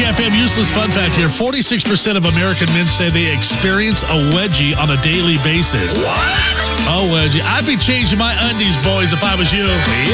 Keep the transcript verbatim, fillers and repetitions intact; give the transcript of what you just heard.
K F M useless fun fact here. forty-six percent of American men say they experience a wedgie on a daily basis. What? A wedgie. I'd be changing my undies, boys, if I was you.